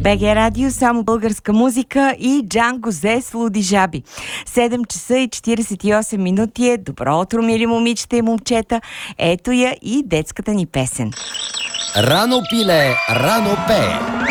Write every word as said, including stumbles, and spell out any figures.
БГ Радио, само българска музика и Джанго Зе с Луди жаби. седем часа и четиридесет и осем минути е. Добро утро, мили момичета и момчета. Ето я и детската ни песен. Рано пиле, рано пее.